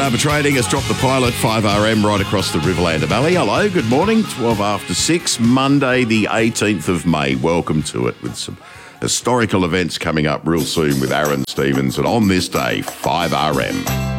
Harbour Trading has dropped the pilot 5RM right across the Riverlander Valley. Hello, good morning, 12 after 6, Monday the 18th of May. Welcome to it with some historical events coming up real soon with Aaron Stevens. And on this day, 5RM.